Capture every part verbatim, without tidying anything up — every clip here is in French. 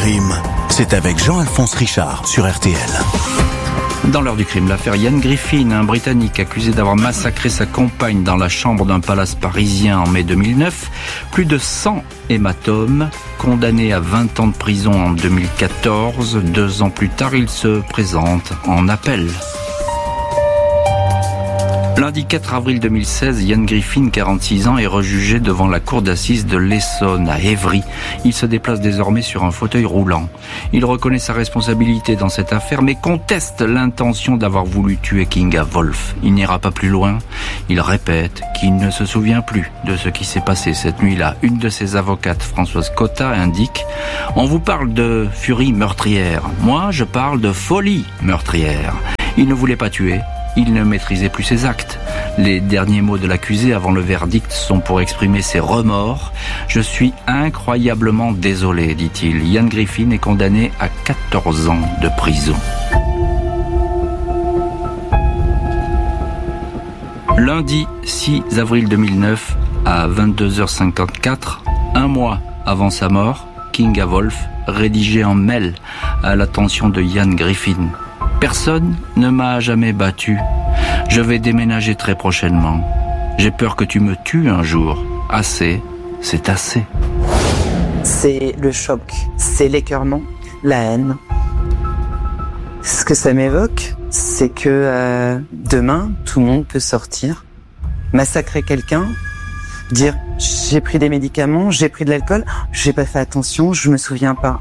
crime, c'est avec Jean-Alphonse Richard sur R T L. Dans l'heure du crime, l'affaire Ian Griffin, un Britannique accusé d'avoir massacré sa compagne dans la chambre d'un palace parisien en mai deux mille neuf. Plus de cent hématomes, condamné à vingt ans de prison en deux mille quatorze. Deux ans plus tard, il se présente en appel. Lundi quatre avril deux mille seize, Ian Griffin, quarante-six ans, est rejugé devant la cour d'assises de l'Essonne à Évry. Il se déplace désormais sur un fauteuil roulant. Il reconnaît sa responsabilité dans cette affaire, mais conteste l'intention d'avoir voulu tuer Kinga Wolf. Il n'ira pas plus loin. Il répète qu'il ne se souvient plus de ce qui s'est passé cette nuit-là. Une de ses avocates, Françoise Cotta, indique « On vous parle de furie meurtrière. Moi, je parle de folie meurtrière. Il ne voulait pas tuer. Il ne maîtrisait plus ses actes. Les derniers mots de l'accusé avant le verdict sont pour exprimer ses remords. Je suis incroyablement désolé, dit-il. Ian Griffin est condamné à quatorze ans de prison. Lundi six avril deux mille neuf à vingt-deux heures cinquante-quatre, un mois avant sa mort, Kinga Wolf rédigeait un mail à l'attention de Ian Griffin. Personne ne m'a jamais battu. Je vais déménager très prochainement. J'ai peur que tu me tues un jour. Assez, c'est assez. C'est le choc, c'est l'écœurement, la haine. Ce que ça m'évoque, c'est que euh, demain, tout le monde peut sortir, massacrer quelqu'un, dire j'ai pris des médicaments, j'ai pris de l'alcool, j'ai pas fait attention, je me souviens pas.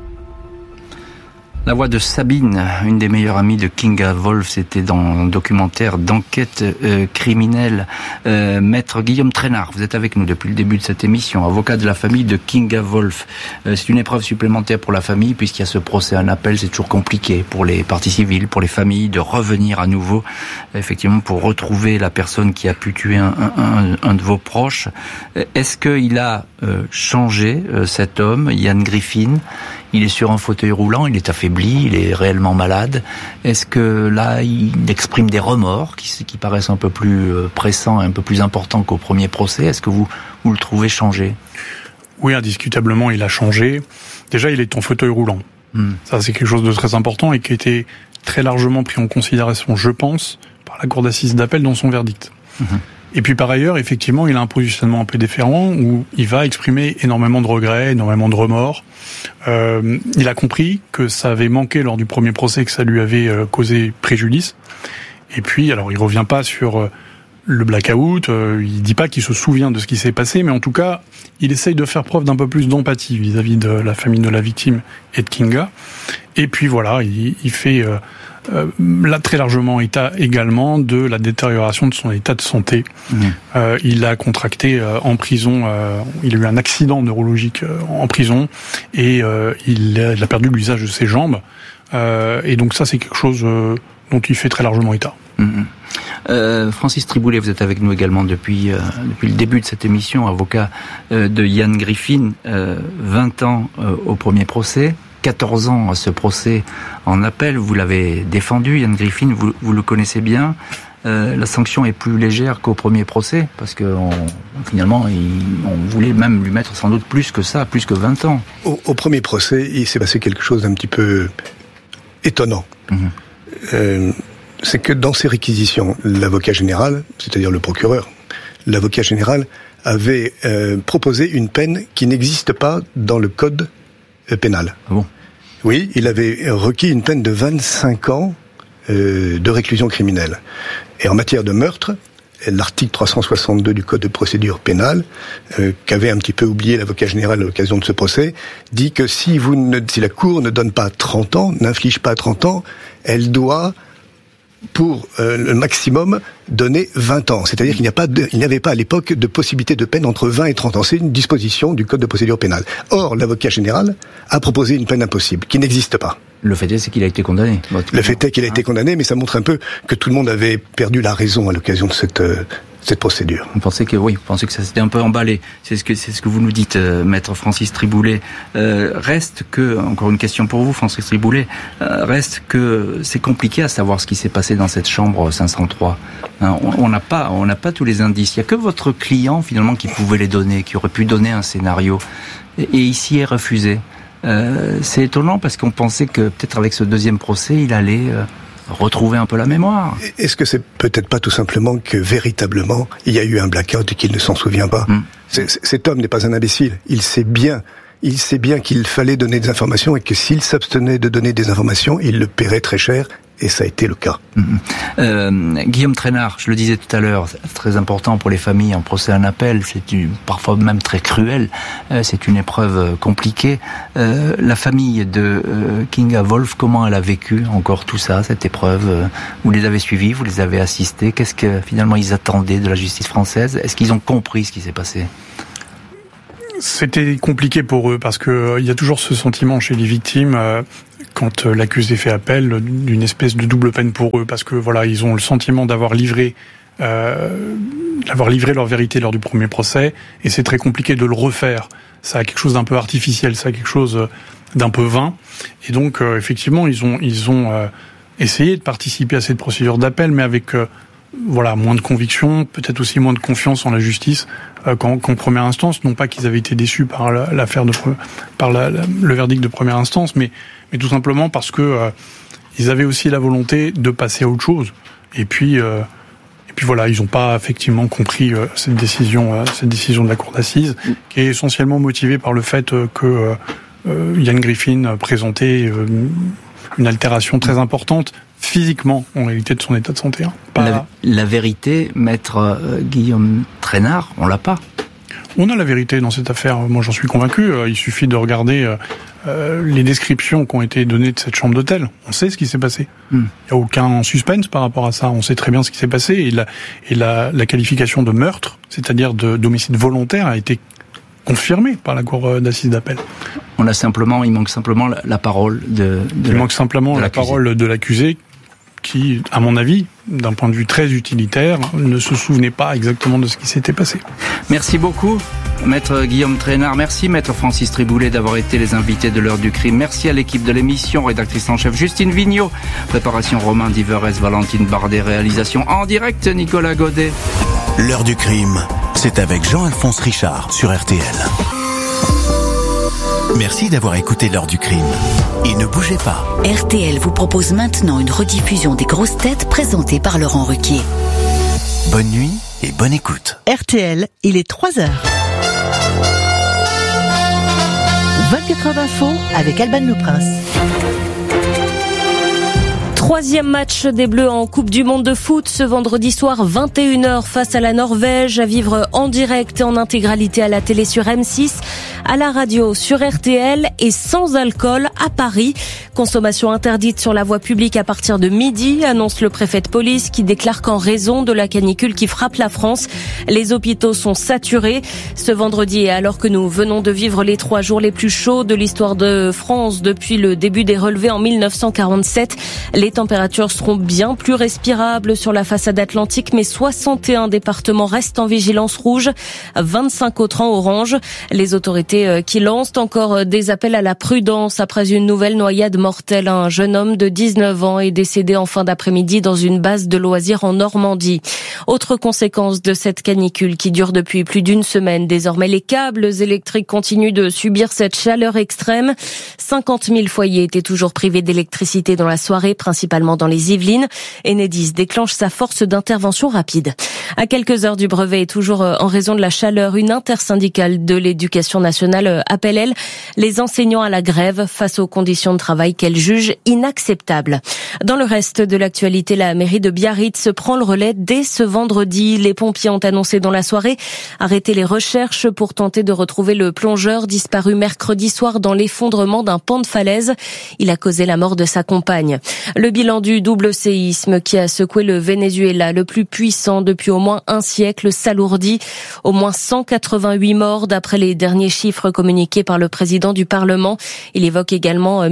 La voix de Sabine, une des meilleures amies de Kinga Wolf, c'était dans un documentaire d'enquête euh, criminelle. Euh, Maître Guillaume Trainard, vous êtes avec nous depuis le début de cette émission, avocat de la famille de Kinga Wolf. Euh, c'est une épreuve supplémentaire pour la famille, puisqu'il y a ce procès en appel, c'est toujours compliqué pour les parties civiles, pour les familles, de revenir à nouveau, effectivement, pour retrouver la personne qui a pu tuer un, un, un de vos proches. Est-ce qu'il a euh, changé, euh, cet homme, Ian Griffin ? Il est sur un fauteuil roulant, il est affaibli, il est réellement malade. Est-ce que là, il exprime des remords qui, qui paraissent un peu plus pressants et un peu plus importants qu'au premier procès ? Est-ce que vous, vous le trouvez changé ? Oui, indiscutablement, il a changé. Déjà, il est en fauteuil roulant. Hmm. Ça, c'est quelque chose de très important et qui a été très largement pris en considération, je pense, par la cour d'assises d'appel dans son verdict. Hmm. Et puis par ailleurs, effectivement, il a un positionnement un peu différent où il va exprimer énormément de regrets, énormément de remords. Euh, il a compris que ça avait manqué lors du premier procès, que ça lui avait euh, causé préjudice. Et puis, alors, il revient pas sur euh, le blackout, euh, il dit pas qu'il se souvient de ce qui s'est passé, mais en tout cas, il essaye de faire preuve d'un peu plus d'empathie vis-à-vis de la famille de la victime et de Kinga. Et puis voilà, il, il fait... Euh, Euh, là très largement état également de la détérioration de son état de santé. Mmh. Euh, il a contracté euh, en prison, euh, il a eu un accident neurologique euh, en prison et euh, il, a, il a perdu l'usage de ses jambes. Euh, et donc ça, c'est quelque chose euh, dont il fait très largement état. Mmh. Euh, Francis Triboulet, vous êtes avec nous également depuis, euh, depuis le début de cette émission, avocat euh, de Ian Griffin, euh, vingt ans euh, au premier procès. quatorze ans à ce procès en appel, vous l'avez défendu, Ian Griffin, vous, vous le connaissez bien. Euh, la sanction est plus légère qu'au premier procès, parce que on, finalement, il, on voulait même lui mettre sans doute plus que ça, plus que vingt ans. Au, au premier procès, il s'est passé quelque chose d'un petit peu étonnant. Mmh. Euh, c'est que dans ses réquisitions, l'avocat général, c'est-à-dire le procureur, l'avocat général avait euh, proposé une peine qui n'existe pas dans le code pénal. Ah bon ? Oui, il avait requis une peine de vingt-cinq ans euh, de réclusion criminelle. Et en matière de meurtre, l'article trois cent soixante-deux du Code de procédure pénale, euh, qu'avait un petit peu oublié l'avocat général à l'occasion de ce procès, dit que si, vous ne, si la Cour ne donne pas trente ans, n'inflige pas trente ans, elle doit, pour euh, le maximum, donner vingt ans. C'est-à-dire qu'il n'y a pas de, il n'y avait pas à l'époque de possibilité de peine entre vingt et trente ans. C'est une disposition du Code de procédure pénale. Or, l'avocat général a proposé une peine impossible, qui n'existe pas. Le fait est, c'est qu'il a été condamné. Le fait est qu'il a été condamné, mais ça montre un peu que tout le monde avait perdu la raison à l'occasion de cette, euh, cette procédure. Vous pensez que, oui, vous pensez que ça s'était un peu emballé. C'est ce que, c'est ce que vous nous dites, euh, maître Francis Triboulet. Euh, reste que, encore une question pour vous, Francis Triboulet, euh, reste que c'est compliqué à savoir ce qui s'est passé dans cette chambre cinq cent trois. Hein, on n'a pas, on n'a pas tous les indices. Il n'y a que votre client, finalement, qui pouvait les donner, qui aurait pu donner un scénario. Et, et ici est refusé. Euh, c'est étonnant parce qu'on pensait que peut-être avec ce deuxième procès, il allait euh, retrouver un peu la mémoire. Est-ce que c'est peut-être pas tout simplement que véritablement il y a eu un blackout et qu'il ne s'en souvient pas? Mmh. c'est, Cet homme n'est pas un imbécile. Il sait bien, il sait bien qu'il fallait donner des informations et que s'il s'abstenait de donner des informations, il le paierait très cher. Et ça a été le cas. Mmh. Euh, Guillaume Traînard, je le disais tout à l'heure, c'est très important pour les familles, un procès en appel, c'est une, parfois même très cruel, euh, c'est une épreuve compliquée. Euh, la famille de euh, Kinga Wolf, comment elle a vécu encore tout ça, cette épreuve? Vous les avez suivis, vous les avez assistés, qu'est-ce que finalement ils attendaient de la justice française? Est-ce qu'ils ont compris ce qui s'est passé? C'était compliqué pour eux parce que euh, il y a toujours ce sentiment chez les victimes euh, quand euh, l'accusé fait appel d'une espèce de double peine pour eux parce que voilà ils ont le sentiment d'avoir livré euh, d'avoir livré leur vérité lors du premier procès et c'est très compliqué de le refaire. Ça a quelque chose d'un peu artificiel, ça a quelque chose d'un peu vain et donc euh, effectivement ils ont ils ont euh, essayé de participer à cette procédure d'appel mais avec euh, voilà, moins de conviction, peut-être aussi moins de confiance en la justice euh, qu'en, qu'en première instance. Non pas qu'ils avaient été déçus par la, l'affaire de par la, la, le verdict de première instance, mais mais tout simplement parce que euh, ils avaient aussi la volonté de passer à autre chose. Et puis euh, et puis voilà, ils n'ont pas effectivement compris euh, cette décision euh, cette décision de la cour d'assises, qui est essentiellement motivée par le fait euh, que euh, Ian Griffin présentait euh, une altération très importante physiquement, en réalité, de son état de santé. Hein. Pas... La, la vérité, maître euh, Guillaume Traînard, on l'a pas. On a la vérité dans cette affaire, moi j'en suis convaincu. Il suffit de regarder euh, les descriptions qui ont été données de cette chambre d'hôtel. On sait ce qui s'est passé. Il mm. n'y a aucun suspense par rapport à ça. On sait très bien ce qui s'est passé. Et la, et la, la qualification de meurtre, c'est-à-dire de, d'homicide volontaire, a été confirmée par la cour d'assises d'appel. On a simplement, il manque simplement la, la parole de, de Il la, manque simplement la parole de l'accusé qui, à mon avis, d'un point de vue très utilitaire, ne se souvenait pas exactement de ce qui s'était passé. Merci beaucoup, maître Guillaume Traînard. Merci, maître Francis Triboulet, d'avoir été les invités de l'heure du crime. Merci à l'équipe de l'émission, rédactrice en chef Justine Vigneault, préparation Romain Diverès, Valentine Bardet, réalisation en direct Nicolas Godet. L'heure du crime, c'est avec Jean-Alphonse Richard sur R T L. Merci d'avoir écouté l'heure du crime. Et ne bougez pas. R T L vous propose maintenant une rediffusion des grosses têtes présentées par Laurent Ruquier. Bonne nuit et bonne écoute. R T L, il est trois heures. vingt-quatre heures d'info avec Alban Le Prince. Troisième match des Bleus en Coupe du Monde de foot ce vendredi soir vingt et une heures face à la Norvège, à vivre en direct et en intégralité à la télé sur M six, à la radio sur R T L et sans alcool à Paris. Consommation interdite sur la voie publique à partir de midi, annonce le préfet de police qui déclare qu'en raison de la canicule qui frappe la France, les hôpitaux sont saturés. Ce vendredi, et alors que nous venons de vivre les trois jours les plus chauds de l'histoire de France depuis le début des relevés en mille neuf cent quarante-sept, les températures seront bien plus respirables sur la façade atlantique, mais soixante et un départements restent en vigilance rouge, vingt-cinq autres en orange. Les autorités qui lancent encore des appels à la prudence après une nouvelle noyade mortelle. Un jeune homme de dix-neuf ans est décédé en fin d'après-midi dans une base de loisirs en Normandie. Autre conséquence de cette canicule qui dure depuis plus d'une semaine. Désormais, les câbles électriques continuent de subir cette chaleur extrême. cinquante mille foyers étaient toujours privés d'électricité dans la soirée, principalement dans les Yvelines. Enedis déclenche sa force d'intervention rapide. À quelques heures du brevet et toujours en raison de la chaleur, une intersyndicale de l'éducation nationale appelle, elle, les enseignants à la grève face aux conditions de travail qu'elle juge inacceptables. Dans le reste de l'actualité, la mairie de Biarritz prend le relais dès ce vendredi. Les pompiers ont annoncé dans la soirée arrêter les recherches pour tenter de retrouver le plongeur disparu mercredi soir dans l'effondrement d'un pan de falaise. Il a causé la mort de sa compagne. Le bilan du double séisme qui a secoué le Venezuela, le plus puissant depuis au moins un siècle, s'alourdit. Au moins cent quatre-vingt-huit morts d'après les derniers chiffres communiqués par le président du Parlement. Il évoque également mille cinq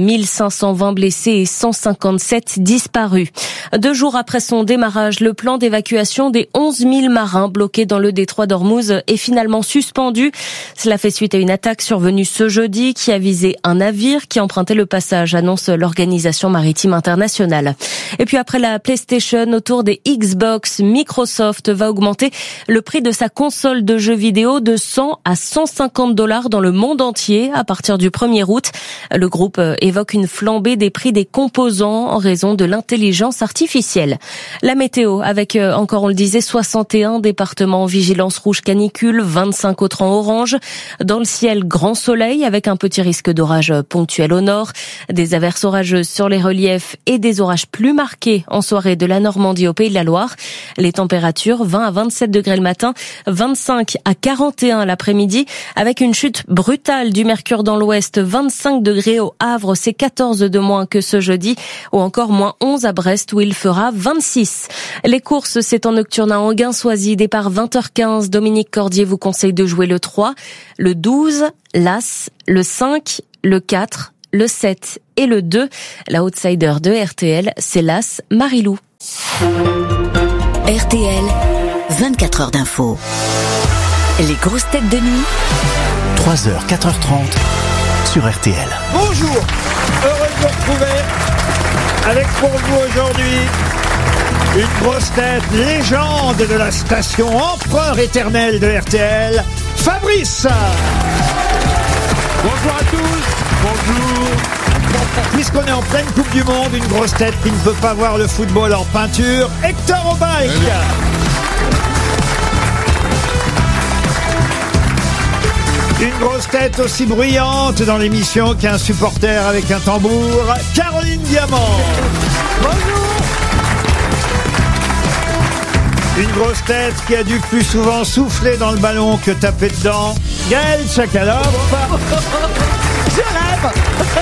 cinq cent vingt blessés et cent cinquante-sept disparus. Deux jours après son démarrage, le plan d'évacuation des onze mille marins bloqués dans le détroit d'Ormuz est finalement suspendu. Cela fait suite à une attaque survenue ce jeudi qui a visé un navire qui empruntait le passage, annonce l'Organisation maritime internationale. Et puis après la PlayStation, autour des Xbox, Microsoft va augmenter le prix de sa console de jeux vidéo de cent à cent cinquante dollars dans le monde entier à partir du premier août. Le groupe évoque une flambée des prix des composants en raison de l'intelligence artificielle. La météo avec encore, on le disait, soixante et un départements en vigilance rouge canicule, vingt-cinq autres en orange. Dans le ciel, grand soleil avec un petit risque d'orage ponctuel au nord, des averses orageuses sur les reliefs et des orages plus marqués en soirée de la Normandie au Pays de la Loire. Les températures vingt à vingt-sept degrés le matin, vingt-cinq à quarante et un l'après-midi, avec une chute brutale du mercure dans l'ouest, vingt-cinq degrés au Havre, c'est quatorze de moins que ce jeudi, ou encore moins onze à Brest où il fera vingt-six. Les courses, c'est en nocturne à Anguin-Soisy, départ vingt heures quinze. Dominique Cordier vous conseille de jouer le trois, le douze, l'As, le cinq, le quatre, le sept et le deux. La outsider de R T L, c'est l'As Marilou. R T L, vingt-quatre heures d'info. Les grosses têtes de nuit. trois heures, quatre heures trente sur R T L. Bonjour, heureux de vous retrouver avec pour vous aujourd'hui une grosse tête, légende de la station, empereur éternel de R T L, Fabrice. Bonjour à tous. Bonjour. Puisqu'on est en pleine Coupe du Monde, une grosse tête qui ne peut pas voir le football en peinture, Hector Aubaïc. Une grosse tête aussi bruyante dans l'émission qu'un supporter avec un tambour, Caroline Diamant. Bonjour. Une grosse tête qui a dû plus souvent souffler dans le ballon que taper dedans, Gaël Chakalov. Je rêve.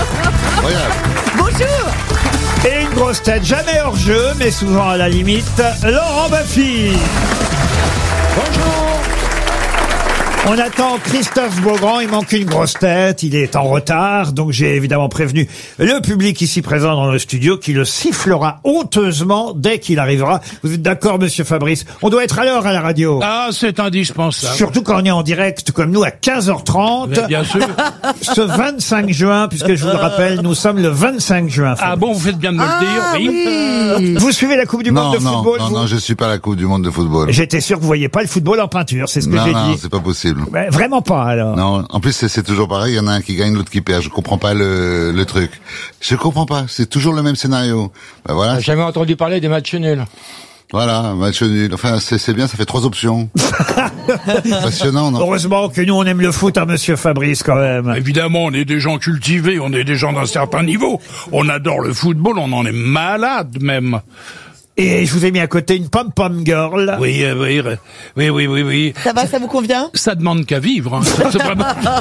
Bonjour. Et une grosse tête jamais hors jeu, mais souvent à la limite, Laurent Baffy. Bonjour. On attend Christophe Beaugrand, il manque une grosse tête, il est en retard, donc j'ai évidemment prévenu le public ici présent dans le studio qui le sifflera honteusement dès qu'il arrivera. Vous êtes d'accord, monsieur Fabrice? On doit être à l'heure à la radio. Ah, c'est indispensable. Surtout quand on est en direct comme nous à quinze heures trente. Mais bien sûr. Ce vingt-cinq juin, puisque je vous le rappelle, nous sommes le vingt-cinq juin. Fabrice. Ah bon, vous faites bien de me Ah, le dire, oui. oui. Vous suivez la Coupe du non, Monde de non, football? Non, vous non, je suis pas à la Coupe du Monde de football. J'étais sûr que vous voyez pas le football en peinture, c'est ce que non, j'ai non, dit. c'est pas possible. Ben, vraiment pas, alors. Non, en plus c'est, c'est toujours pareil, il y en a un qui gagne, l'autre qui perd. Je comprends pas le, le truc. Je comprends pas, c'est toujours le même scénario. Ben voilà. J'ai jamais entendu parler des matchs nuls. Voilà, match nul. Enfin, c'est, c'est bien, ça fait trois options. Passionnant, non? Heureusement que nous, on aime le foot, à monsieur Fabrice, quand même. Évidemment, on est des gens cultivés, on est des gens d'un certain niveau. On adore le football, on en est malade même. Et je vous ai mis à côté une pom-pom girl. Oui, euh, oui, oui, oui, oui, oui. Ça va, ça vous convient? Ça demande qu'à vivre. Hein. C'est vraiment...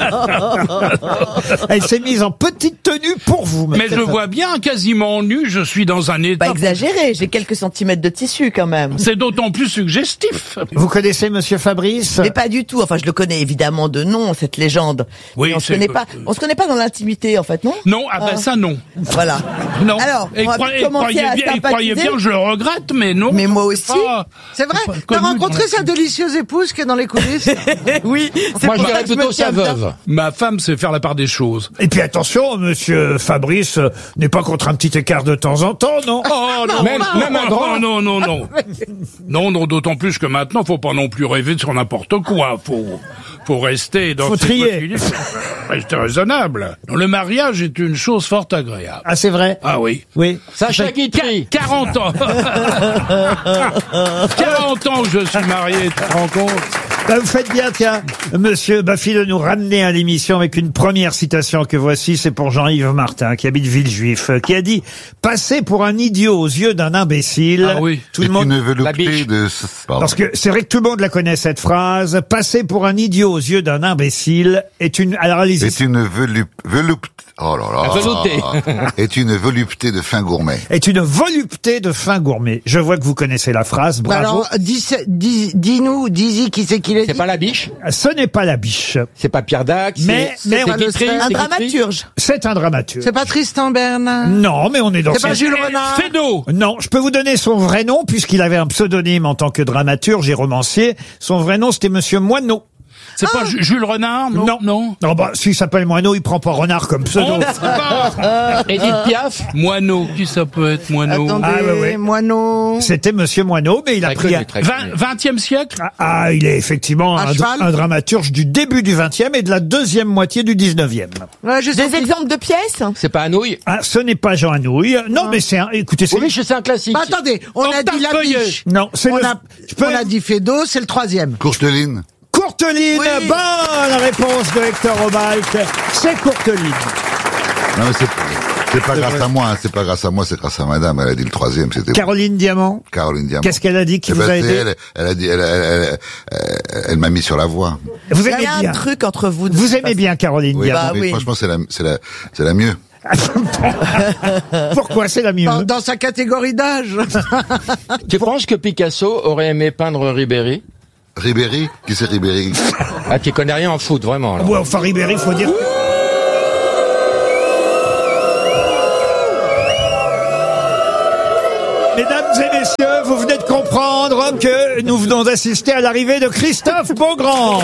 Elle s'est mise en petite tenue pour vous. Mais je vois bien, quasiment nu, je suis dans un état... Pas exagéré, j'ai quelques centimètres de tissu quand même. C'est d'autant plus suggestif. Vous connaissez monsieur Fabrice? Mais pas du tout. Enfin, je le connais évidemment de nom, cette légende. Oui, mais on se c'est connaît que- pas. On se connaît pas dans l'intimité, en fait, non? Non, ah ben Ah. ça non. Voilà. Non. Alors, et on va croyez, commencer croyez à bien, et croyez sympathiser. bien, je le regrette, mais non. Mais moi aussi. Pas- C'est vrai? pas T'as connu rencontré dans la- sa délicieuse épouse qui est dans les coulisses? Oui. C'est Moi, pour je ça dirais que je me plutôt tiens sa bien. veuve. Ma femme sait faire la part des choses. Et puis attention, monsieur Fabrice euh, n'est pas contre un petit écart de temps en temps, non? Oh non, Même- non, même un grand. non, non, non, non. Non, non, d'autant plus que maintenant, faut pas non plus rêver sur n'importe quoi. Faut, faut rester dans Faut ses trier. possibilités. Rester raisonnable. Le mariage est une chose fort agréable. Ah, c'est vrai? Ah oui. Oui. Sacha Guitry. quarante ans. quarante ans que je suis marié, tu te rends compte? Bah, vous faites bien, tiens, monsieur Baffy, de nous ramener à l'émission avec une première citation que voici. C'est pour Jean-Yves Martin, qui habite Villejuif, euh, qui a dit « Passer pour un idiot aux yeux d'un imbécile ». Ah oui. Tout le C'est monde... une volupté de... Pardon. Parce que c'est vrai que tout le monde la connaît, cette phrase. « Passer pour un idiot aux yeux d'un imbécile est une... » Alors, allez-y. Est une velup... velup... Oh là là. Velouté. Est une volupté de fin gourmet. Est une volupté de fin gourmet. Je vois que vous connaissez la phrase, Bah bravo. alors, dis, dis, dis-nous, dis-y qui c'est qui qu'il est C'est dit. pas la biche. Ce n'est pas la biche. C'est pas Pierre Dac. Mais, c'est- mais c'est on- Guitry, Un c'est Guitry. dramaturge. C'est un dramaturge. C'est pas Tristan Bernard. Non, mais on est dans C'est pas ce- Jules Renard. Fédo. Non, je peux vous donner son vrai nom, puisqu'il avait un pseudonyme en tant que dramaturge et romancier. Son vrai nom, c'était Monsieur Moineau. C'est pas Ju- Jules Renard, non? Non. Non. Non, bah, s'il s'appelle Moineau, il prend pas Renard comme pseudo. On ne sait pas. Edith Piaf. Moineau, qui ça peut être Moineau? Attendez, Ah, ouais, ouais. Moineau. C'était Monsieur Moineau, mais il a Très pris connu, un... très Vingt- connu. vingtième siècle? Ah, ah, il est effectivement À un, cheval un dramaturge du début du vingtième et de la deuxième moitié du dix-neuvième. Ouais, j'ai Des senti- exemples de pièces. C'est pas Anouilh. Ah, ce n'est pas Jean Anouilh. Non, mais c'est un... Écoutez, c'est... Oui, c'est un classique. Bah, attendez, on a dit la Octave biche. Non, c'est On le... a, Je peux- on a dit Fédo, c'est le troisième. Courteline. Courteline, Oui. bonne réponse de Hector Obalk. C'est Courteline. Non, mais c'est, c'est pas grâce à moi, hein, c'est pas grâce à moi, c'est grâce à madame. Elle a dit le troisième, c'était Caroline Diamant. Caroline Diamant. Qu'est-ce qu'elle a dit qui Eh vous ben, a c'est aidé elle, elle a dit, elle, elle, elle, elle, elle m'a mis sur la voie. Vous Il y aimez a bien un truc entre vous deux. Vous aimez bien Caroline Oui, Diamant. Bah mais oui. franchement, c'est la, c'est la, c'est la mieux. Pourquoi c'est la mieux Dans, dans sa catégorie d'âge. Tu penses que Picasso aurait aimé peindre Ribéry? Ribéry? Qui c'est Ribéry? Ah, qui connaît rien en foot, vraiment. alors. Ouais, enfin Ribéry, faut dire... Mesdames et messieurs, vous venez de comprendre que nous venons d'assister à l'arrivée de Christophe Beaugrand.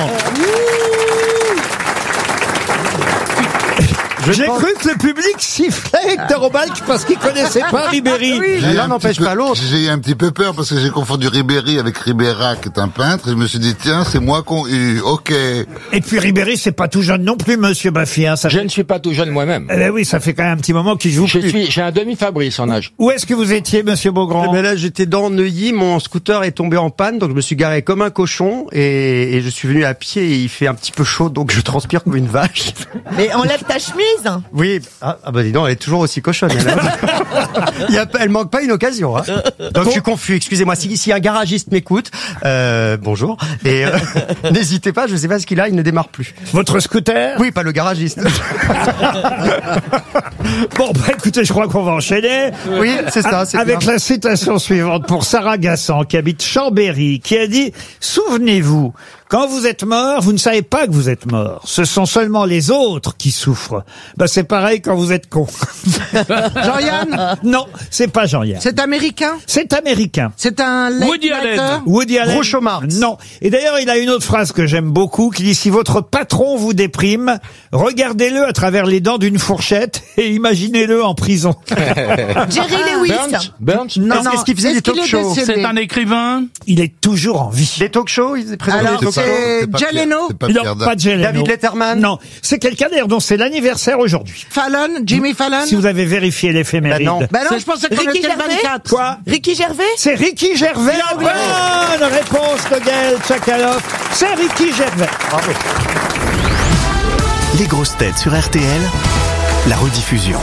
J'ai pense- cru que le public sifflait Hector Obalk parce qu'il connaissait pas Ribéry. J'ai eu l'un un n'empêche petit peu- pas l'autre. J'ai eu un petit peu peur parce que j'ai confondu Ribéry avec Ribérac, qui est un peintre, et je me suis dit, tiens, c'est moi qu'on eu, ok. Et puis Ribéry, c'est pas tout jeune non plus, monsieur Baffy. Hein, ça Je fait... ne suis pas tout jeune moi-même. Eh ben oui, ça fait quand même un petit moment qu'il joue Je plus. suis, j'ai un demi-Fabrice en âge. Où est-ce que vous étiez, monsieur Beaugrand? Eh ben là, j'étais dans Neuilly, mon scooter est tombé en panne, donc je me suis garé comme un cochon et, et je suis venu à pied et il fait un petit peu chaud, donc je transpire comme une vache. Mais enlève ta chemise. Oui, ah, ah bah dis donc, elle est toujours aussi cochonne. Elle, hein. Il y a, pas- elle manque pas une occasion. Hein. Donc je suis confus, excusez-moi. Si, si un garagiste m'écoute, euh, bonjour. Et euh, n'hésitez pas, je sais pas ce qu'il a, il ne démarre plus. Votre scooter? Oui, pas le garagiste. Bon, bah écoutez, je crois qu'on va enchaîner. Oui, c'est ça, c'est Avec bien. la citation suivante pour Sarah Gassan, qui habite Chambéry, qui a dit « Souvenez-vous, quand vous êtes mort, vous ne savez pas que vous êtes mort. Ce sont seulement les autres qui souffrent. Bah, c'est pareil quand vous êtes con. » Jean-Yann. Non, c'est pas Jean-Yann. C'est américain. C'est américain. C'est un Woody late Allen. nighter. Woody Allen. Groucho Marx. Non. Et d'ailleurs, il a une autre phrase que j'aime beaucoup qui dit « Si votre patron vous déprime, regardez-le à travers les dents d'une fourchette et imaginez-le en prison. » Jerry Lewis. Burns, Burns. Non, non, qu'est-ce qu'il faisait est-ce des qu'il talk est shows? décédé C'est un écrivain. Il est toujours en vie. Des talk shows, il présente Alors, des talk c'est- shows. c'est pas Jay Pierre- Leno. c'est pas Non, Pierre Dac. pas Jay Leno. David Letterman. Non, c'est quelqu'un d'ailleurs dont c'est l'anniversaire aujourd'hui. Fallon, Jimmy Fallon. Si vous avez vérifié l'éphéméride. Bah non. Ben non, je pensais qu'on Ricky était le Gervais. vingt-quatre. Quoi? Ricky Gervais. C'est Ricky Gervais. Bonne réponse de Gaël Tchakaloff. C'est Ricky Gervais. Les grosses têtes sur R T L, la rediffusion.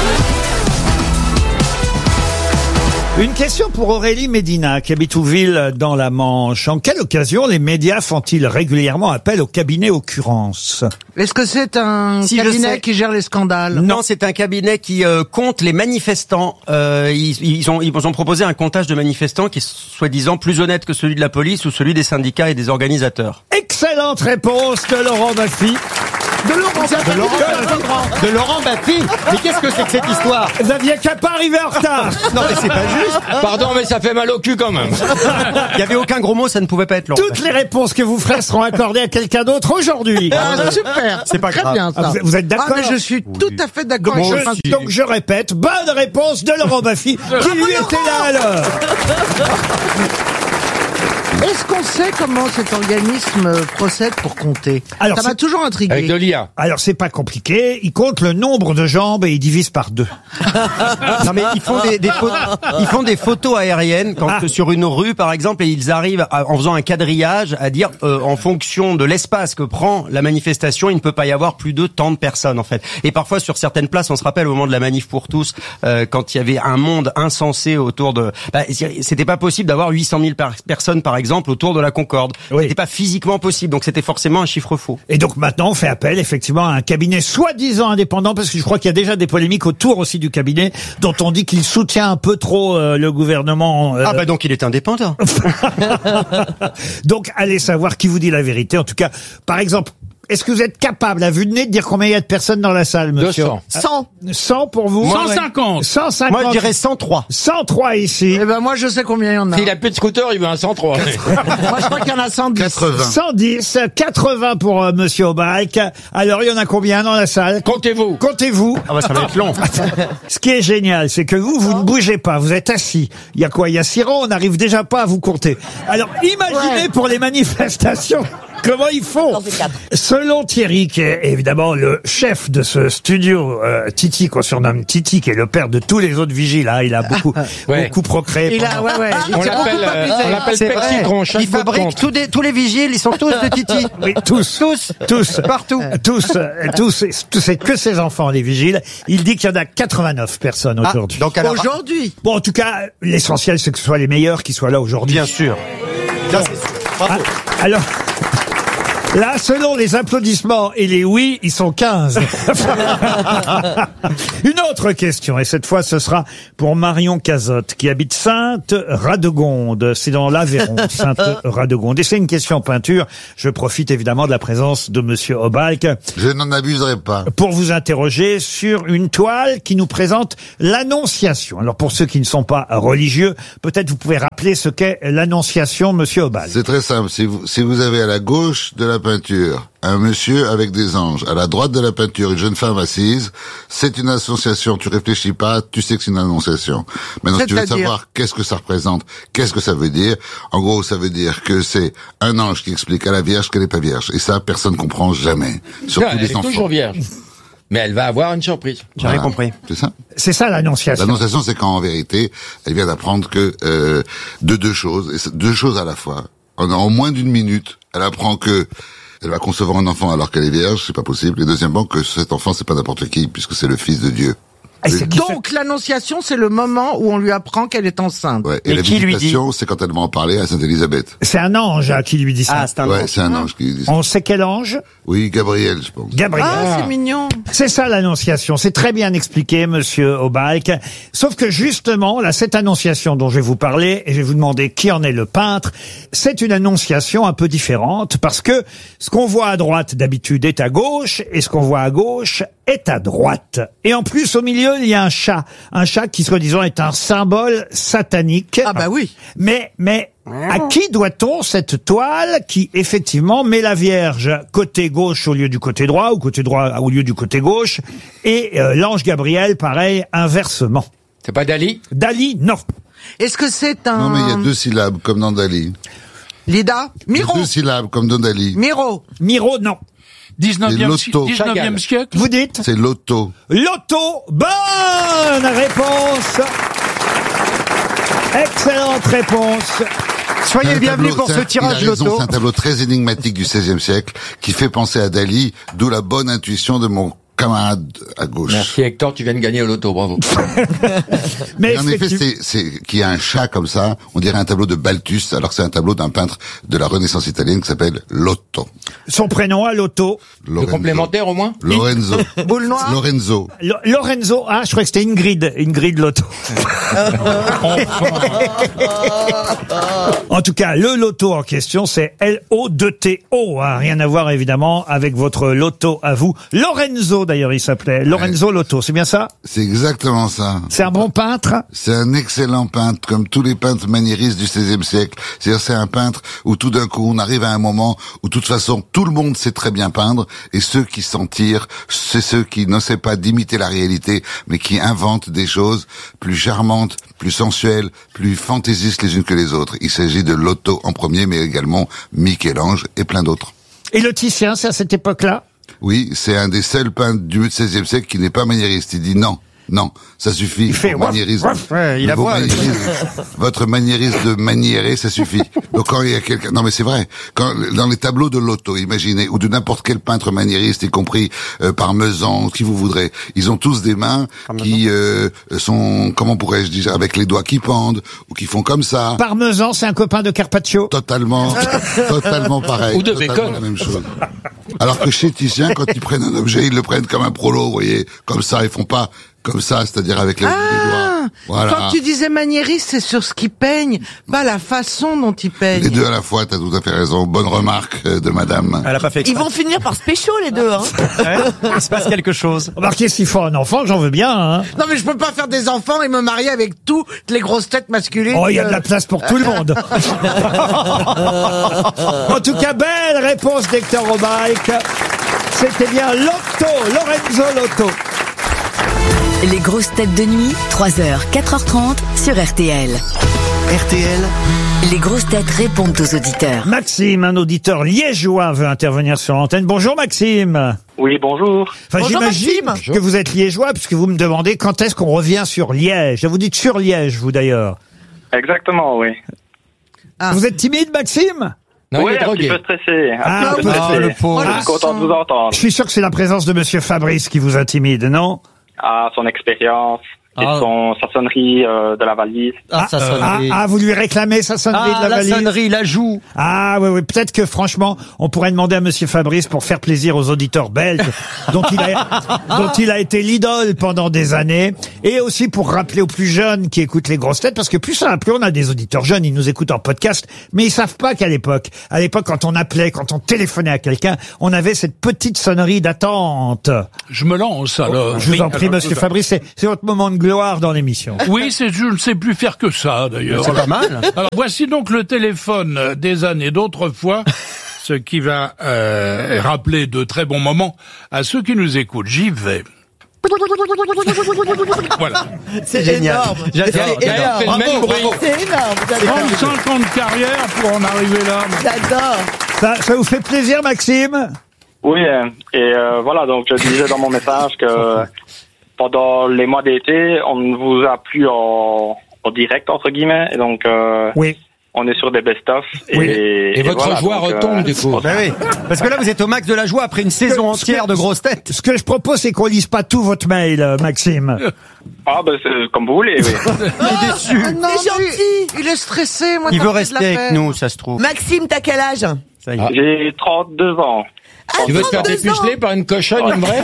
Une question pour Aurélie Médina, qui habite Ouville dans la Manche. En quelle occasion les médias font-ils régulièrement appel au cabinet occurrence? Est-ce que c'est un Si, je cabinet sais. qui gère les scandales? Non, c'est un cabinet qui euh, compte les manifestants. Euh, ils, ils, ont, ils ont proposé un comptage de manifestants qui est soi-disant plus honnête que celui de la police ou celui des syndicats et des organisateurs. Excellente réponse de Laurent Baffy. De Laurent De Laurent, de Laurent Baffy. Mais qu'est-ce que c'est que cette histoire? Vous n'aviez qu'à pas arriver en retard. Non, mais c'est pas juste. Pardon, mais ça fait mal au cul quand même. Il y avait aucun gros mot, ça ne pouvait pas être Laurent. Toutes les réponses que vous ferez seront accordées à quelqu'un d'autre aujourd'hui. Ah, super. C'est pas Très grave. bien, ça. Ah, vous- vous êtes d'accord? Ah, mais je suis tout à fait d'accord Donc avec je, le principe. donc je répète, bonne réponse de Laurent Baffy, qui lui était là à l'heure. Est-ce qu'on sait comment cet organisme procède pour compter? Alors, Ça m'a c'est- toujours intrigué. Avec de l'I A. Alors c'est pas compliqué, il compte le nombre de jambes et il divise par deux. Non mais ils font des, des photos, ils font des photos aériennes quand Ah. sur une rue par exemple et ils arrivent à- en faisant un quadrillage à dire euh, en fonction de l'espace que prend la manifestation, il ne peut pas y avoir plus de tant de personnes en fait. Et parfois sur certaines places, on se rappelle au moment de la manif pour tous, euh, quand il y avait un monde insensé autour de, bah, c'était pas possible d'avoir huit cent mille par- personnes par exemple exemple, autour de la Concorde. Oui. C'était pas physiquement possible, donc c'était forcément un chiffre faux. Et donc maintenant, on fait appel effectivement à un cabinet soi-disant indépendant, parce que je crois qu'il y a déjà des polémiques autour aussi du cabinet, dont on dit qu'il soutient un peu trop euh, le gouvernement. Euh... Ah bah donc il est indépendant. Donc allez savoir qui vous dit la vérité. En tout cas, par exemple, est-ce que vous êtes capable, à vue de nez, de dire combien il y a de personnes dans la salle, monsieur? deux cents. cent. cent pour vous? cent cinquante. cent cinquante. Moi je dirais cent trois. cent trois ici. Eh ben moi je sais combien il y en a. S'il a plus de scooter, il veut un cent trois. Moi je crois qu'il y en a cent dix. quatre-vingts. cent dix, quatre-vingts pour euh, monsieur Obalk. Alors, il y en a combien dans la salle? Comptez-vous. Comptez-vous. Ah bah ça va être long. Ce qui est génial, c'est que vous, vous ne bougez pas, vous êtes assis. Il y a quoi? Il y a six rangs, on n'arrive déjà pas à vous compter. Alors, imaginez Ouais. pour les manifestations comment ils font. Selon Thierry, qui est évidemment le chef de ce studio, euh, Titi, qu'on surnomme Titi, qui est le père de tous les autres vigiles, hein, il a beaucoup, Ouais. beaucoup procréé. Il a, ouais, ouais. Il On s'est beaucoup l'appelle, euh, amusé. on l'appelle C'est vrai. Pexitron, chaque Il bout de fabrique compte. tous, des, tous les vigiles, ils sont tous de Titi. Oui, tous. Tous. Tous. Partout. Tous. euh, Tous. tous c'est que ses enfants, les vigiles. Il dit qu'il y en a quatre-vingt-neuf personnes Ah, aujourd'hui. donc alors, Aujourd'hui. Bon, en tout cas, l'essentiel, c'est que ce soit les meilleurs qui soient là aujourd'hui. bien sûr. Ça, c'est sûr. Bravo. Ah, alors, là, selon les applaudissements et les oui, ils sont quinze. Une autre question, et cette fois, ce sera pour Marion Cazotte, qui habite Sainte-Radegonde. C'est dans l'Aveyron, Sainte-Radegonde. Et c'est une question peinture. Je profite évidemment de la présence de monsieur Obalk Je n'en abuserai pas. pour vous interroger sur une toile qui nous présente l'Annonciation. Alors, pour ceux qui ne sont pas religieux, peut-être vous pouvez rappeler ce qu'est l'Annonciation, monsieur Obalk. C'est très simple. Si vous, si vous avez à la gauche de la peinture un monsieur avec des anges, à la droite de la peinture une jeune femme assise, c'est une association. Tu réfléchis pas, tu sais que c'est une annonciation. Maintenant, si tu veux C'est-à-dire savoir qu'est-ce que ça représente, qu'est-ce que ça veut dire, en gros, ça veut dire que c'est un ange qui explique à la Vierge qu'elle n'est pas vierge. Et ça, personne comprend jamais. Surtout Non, elle les est enfants. toujours vierge. Mais elle va avoir une surprise. J'ai rien compris. C'est ça. C'est ça l'Annonciation. L'annonciation, c'est quand en vérité, elle vient d'apprendre que euh, de deux choses, et c'est deux choses à la fois. En, en moins d'une minute, elle apprend que elle va concevoir un enfant alors qu'elle est vierge, c'est pas possible. Et deuxièmement, que cet enfant, c'est pas n'importe qui, puisque c'est le fils de Dieu. Et Donc l'annonciation, c'est le moment où on lui apprend qu'elle est enceinte. Ouais, et la visitation, c'est quand elle va en parler à Sainte-Élisabeth. C'est un ange hein, qui lui dit ça. Ah, c'est un Ouais, ange. c'est un ange qui lui dit ça. On sait quel ange? Oui, Gabriel, je pense. Gabriel. Ah, c'est mignon. C'est ça l'Annonciation. C'est très bien expliqué, monsieur Obalk. Sauf que justement, là, cette Annonciation dont je vais vous parler, et je vais vous demander qui en est le peintre, c'est une Annonciation un peu différente parce que ce qu'on voit à droite d'habitude est à gauche et ce qu'on voit à gauche est à droite. Et en plus, au milieu, il y a un chat. Un chat qui, soi-disant, est un symbole satanique. Ah bah oui. Mais, mais, à qui doit-on cette toile qui, effectivement, met la Vierge côté gauche au lieu du côté droit, ou côté droit au lieu du côté gauche, et euh, l'ange Gabriel, pareil, inversement? C'est pas Dali? Dali, non. Est-ce que c'est un... Non, mais il y a deux syllabes, comme dans Dali. Lida? Il y a Miro? deux syllabes, comme dans Dali. Miro? Miro, non. dix-neuvième si- Loto. dix-neuvième siècle. Vous dites? C'est Loto. Loto, bonne réponse. Excellente réponse. Soyez C'est un bienvenus tableau- pour c'est ce un- tirage il a raison, loto. C'est un tableau très énigmatique du seizième siècle qui fait penser à Dali, d'où la bonne intuition de mon camarade à gauche. Merci Hector, tu viens de gagner au loto, bravo. Mais Et en effet, effectivement- c'est, c'est qu'il y a un chat comme ça, on dirait un tableau de Balthus, alors que c'est un tableau d'un peintre de la Renaissance italienne qui s'appelle Lotto. son prénom à Loto. Le Lorenzo. complémentaire au moins? Lorenzo. Boule noire? Lorenzo. Lo- Lorenzo, ah, je crois que c'était Ingrid, Ingrid Loto. En tout cas, le loto en question, c'est L O deux T O, hein, rien à voir évidemment avec votre loto à vous. Lorenzo d'ailleurs, il s'appelait Lorenzo Loto, c'est bien ça? C'est exactement ça. C'est un bon peintre? C'est un excellent peintre, comme tous les peintres maniéristes du seizième siècle. C'est-à-dire, c'est un peintre où tout d'un coup, on arrive à un moment où, de toute façon, tout le monde sait très bien peindre, et ceux qui s'en tirent, c'est ceux qui n'essaient pas d'imiter la réalité, mais qui inventent des choses plus charmantes, plus sensuelles, plus fantaisistes les unes que les autres. Il s'agit de Lotto en premier, mais également Michel-Ange et plein d'autres. Et le Titien, c'est à cette époque-là? Oui, c'est un des seuls peintres du seizième siècle qui n'est pas maniériste. Il dit non. Non, ça suffit. Il fait Votre maniérisme, ouais, il a vos voix, maniérismes, votre maniérisme de maniérer, ça suffit. Donc quand il y a quelqu'un, non mais c'est vrai, quand dans les tableaux de Loto, imaginez, ou de n'importe quel peintre maniériste, y compris euh, Parmesan, qui vous voudrez, ils ont tous des mains qui euh, sont, comment pourrais-je dire, avec les doigts qui pendent ou qui font comme ça. Parmesan, c'est un copain de Carpaccio. Totalement, totalement pareil. Ou de totalement bacon. la même chose. Alors que chez Titien, quand ils prennent un objet, ils le prennent comme un prolo, vous voyez, comme ça, ils font pas comme ça, c'est-à-dire avec les, les doigts. Voilà. Quand tu disais maniériste, c'est sur ce qui peigne, pas la façon dont il peigne. Les deux à la fois, t'as tout à fait raison. Bonne remarque euh, de madame. Elle a pas fait Ils vont finir par se pécho, les deux, hein. Ouais, il se passe quelque chose. Remarquez, s'il faut un enfant, j'en veux bien, hein. Non, mais je peux pas faire des enfants et me marier avec toutes les grosses têtes masculines. Oh, il y a de la place pour tout le monde. En tout cas, belle réponse d'Hector Robalk. C'était bien Lotto, Lorenzo Lotto. Les grosses têtes de nuit, trois heures, quatre heures trente sur R T L. R T L, Les grosses têtes répondent aux auditeurs. Maxime, un auditeur liégeois, veut intervenir sur l'antenne. Bonjour Maxime. Oui, bonjour. Enfin, Bonjour, j'imagine Maxime. que vous êtes liégeois puisque vous me demandez quand est-ce qu'on revient sur Liège. Vous dites sur Liège, vous d'ailleurs. Exactement, oui. Vous êtes timide, Maxime? Non, oui, un petit peu stressé. Un Ah, petit peu ah, stressé. le pauvre. Je suis content de vous entendre. Je suis sûr que c'est la présence de Monsieur Fabrice qui vous intimide, non? Ah, son expérience et Ah. son, sa sonnerie euh, de la valise. Ah, ah, ah, vous lui réclamez sa sonnerie Ah, de la la valise. sonnerie, la joue. Ah oui, oui. Peut-être que franchement, on pourrait demander à Monsieur Fabrice pour faire plaisir aux auditeurs belges, dont il a, dont il a été l'idole pendant des années, et aussi pour rappeler aux plus jeunes qui écoutent les grosses têtes, parce que plus ça va, plus on a des auditeurs jeunes, ils nous écoutent en podcast, mais ils savent pas qu'à l'époque, à l'époque quand on appelait, quand on téléphonait à quelqu'un, on avait cette petite sonnerie d'attente. Je me lance alors. Je vous Oui, en prie, alors, Monsieur je- Fabrice, c'est c'est votre moment de gloire dans l'émission. Oui, c'est, je ne sais plus faire que ça, d'ailleurs. C'est pas mal. Alors, voici donc le téléphone des années d'autrefois, ce qui va euh, rappeler de très bons moments à ceux qui nous écoutent. J'y vais. Voilà. C'est génial. énorme. J'adore, C'est j'adore. énorme. Fait le même bruit. C'est énorme. J'adore. trente-cinq ans de carrière pour en arriver là. J'adore. Ça, ça vous fait plaisir, Maxime? Oui, euh, et euh, voilà, donc je disais dans mon message que pendant les mois d'été, on ne vous a plus en, en direct, entre guillemets, et donc euh, oui. on est sur des best-of. Oui. Et, Et votre voilà, joie donc, retombe, euh, du coup. Ben oui. Parce que là, vous êtes au max de la joie après une saison entière de grosses têtes. Ce que je propose, c'est qu'on lise pas tout votre mail, euh, Maxime. Ah, ben c'est comme vous voulez, oui. Il est déçu. Ah non, C'est lui, gentil. il est stressé. Moi, Il ça veut me fait rester de la avec peine. nous, ça se trouve. Maxime, t'as quel âge? Ça y est. J'ai trente-deux ans. Tu veux te faire trente-deux ans. dépuceler par une cochonne, une vraie?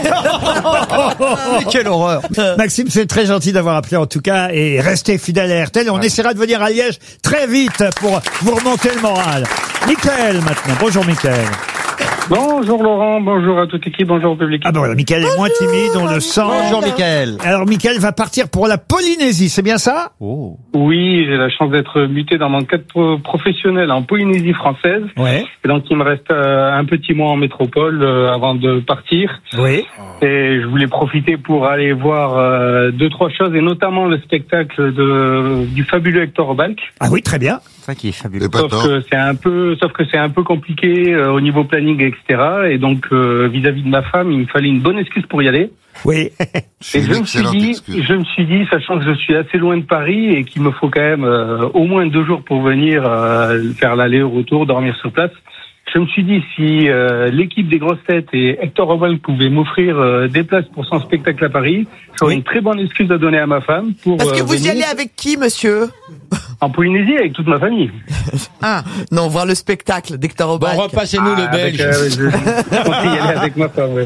Mais quelle horreur. Maxime, c'est très gentil d'avoir appelé en tout cas et restez fidèle à R T L. On essaiera de venir à Liège très vite pour vous remonter le moral. Michael maintenant. Bonjour Michael. Bonjour Laurent, bonjour à toute l'équipe, bonjour au public. Ah bon, voilà, Michael est moins timide, on le sent. Bonjour Michael. Alors Michael va partir pour la Polynésie, c'est bien ça? Oh. Oui, j'ai la chance d'être muté dans mon cadre pro- professionnel en Polynésie française. Ouais. Et donc il me reste euh, un petit mois en métropole euh, avant de partir. Oui. Et je voulais profiter pour aller voir euh, deux trois choses et notamment le spectacle de du fabuleux Hector Robalk. Ah oui, très bien. Ça qui est fabuleux. Pas Sauf tort. que c'est un peu, sauf que c'est un peu compliqué euh, au niveau planning, et cetera. Et donc euh, vis-à-vis de ma femme, il me fallait une bonne excuse pour y aller. Oui. C'est Et une je me suis excellente dit, excuse. je me suis dit, sachant que je suis assez loin de Paris et qu'il me faut quand même euh, au moins deux jours pour venir euh, faire l'aller-retour, dormir sur place. Je me suis dit, si euh, l'équipe des grosses têtes et Hector Robalk pouvaient m'offrir euh, des places pour son spectacle à Paris, j'aurais une très bonne excuse à donner à ma femme pour Parce que euh, vous y venir allez avec qui, monsieur? en Polynésie avec toute ma famille. Ah, non, voir le spectacle d'Hector Robalk. Bon, repassez-nous Ah, le avec, belge. euh, je, je comptais y aller avec ma femme. Ouais.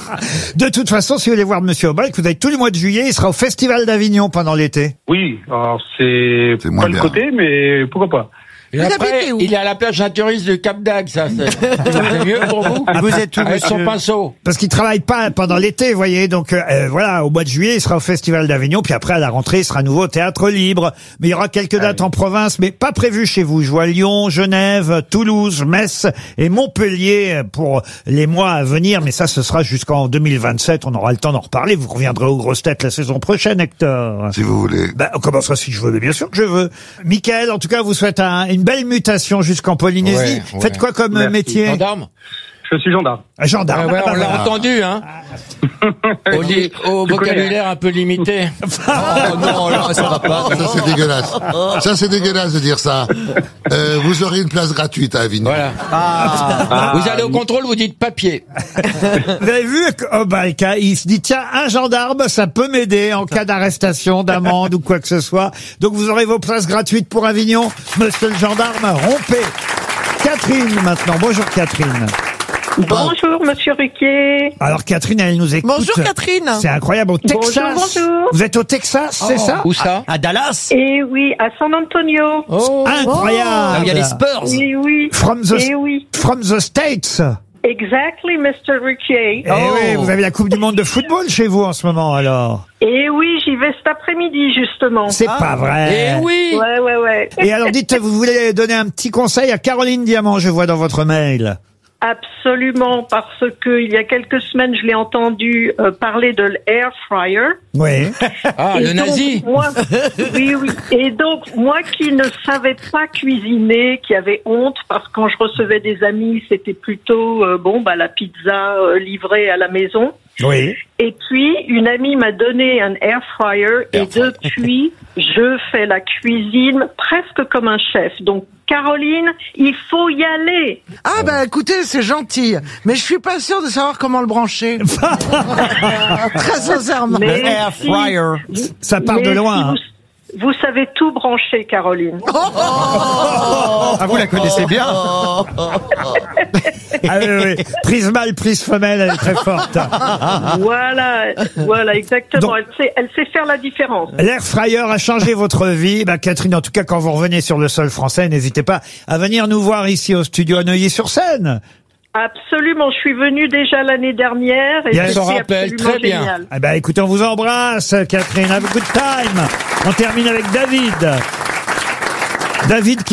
De toute façon, si vous voulez voir Monsieur Robalk, vous avez tout le mois de juillet, il sera au Festival d'Avignon pendant l'été. Oui, alors c'est C'est moins pas le bien. côté, mais pourquoi pas. Et Vous après, habitez où? il est à la plage naturiste du Cap d'Agde, ça. C'est c'est mieux pour vous? Ah, vous êtes où, Avec son monsieur pinceau. Parce qu'il travaille pas pendant l'été, vous voyez. Donc euh, voilà, au mois de juillet, il sera au Festival d'Avignon, puis après à la rentrée, il sera à nouveau au Théâtre Libre. Mais il y aura quelques dates en province, mais pas prévues chez vous. Je vois Lyon, Genève, Toulouse, Metz et Montpellier pour les mois à venir. Mais ça, ce sera jusqu'en deux mille vingt-sept. On aura le temps d'en reparler. Vous reviendrez aux grosses têtes la saison prochaine, Hector. Si vous voulez. Ben, comment ça, si je veux? Mais bien sûr que je veux. Michael, en tout cas, vous souhaite un- une belle mutation jusqu'en Polynésie. Ouais, ouais. Faites quoi comme Merci. métier? Gendarme? Je suis gendarme. Gendarme. Ah ouais, on l'a Ah. entendu, hein. Au, li- au Je connais. vocabulaire un peu limité. Oh non, là, ça va pas. Ça, c'est dégueulasse. Ça, c'est dégueulasse de dire ça. Euh, vous aurez une place gratuite à Avignon. Voilà. Ah. Vous allez au contrôle, vous dites papier. Vous avez vu Obalka, il se dit tiens, un gendarme, ça peut m'aider en cas d'arrestation, d'amende ou quoi que ce soit. Donc vous aurez vos places gratuites pour Avignon. Monsieur le gendarme, rompez. Catherine maintenant. Bonjour Catherine. Bonjour, Monsieur Ruquier. Alors Catherine, elle nous écoute. Bonjour, Catherine. C'est incroyable, au Bonjour, Texas. bonjour. Vous êtes au Texas, c'est Oh. ça Où ça? À Dallas. Eh oui, à San Antonio. Oh. Incroyable. Là où il y a les Spurs. Eh oui. From the, Eh oui. from the States. Exactly, Mister Ruquier. Eh oui, vous avez la Coupe du Monde de football chez vous en ce moment, alors. Eh oui, j'y vais cet après-midi, justement. C'est pas vrai. Eh oui. Ouais, ouais, ouais. Et alors dites, vous voulez donner un petit conseil à Caroline Diamant, je vois dans votre mail. Absolument, parce que il y a quelques semaines, je l'ai entendu euh, parler de l'air fryer. Oui. Ah, Et le donc, nazi. moi, oui, oui. Et donc, moi qui ne savais pas cuisiner, qui avait honte, parce que quand je recevais des amis, c'était plutôt, euh, bon, bah, la pizza euh, livrée à la maison. Oui. Et puis, une amie m'a donné un air fryer, et depuis, je fais la cuisine presque comme un chef. Donc, Caroline, il faut y aller. Ah bah écoutez, c'est gentil, mais je suis pas sûre de savoir comment le brancher. Très sincèrement. Mais Le air si- fryer. Ça part mais de loin. si hein. vous, vous savez tout brancher, Caroline. Ah, vous la connaissez bien. Ah oui, oui. Prise mâle, prise femelle, elle est très forte. Voilà, voilà, exactement. Donc- elle sait, elle sait faire la différence. L'air fryer a changé votre vie. Bah, Catherine, en tout cas, quand vous revenez sur le sol français, n'hésitez pas à venir nous voir ici au studio à Neuilly-sur-Seine. Absolument, je suis venue déjà l'année dernière et Yes. c'est On s'en rappelle, absolument très bien. génial. Eh ben, écoutez, on vous embrasse, Catherine. Have a good time. On termine avec David. David qui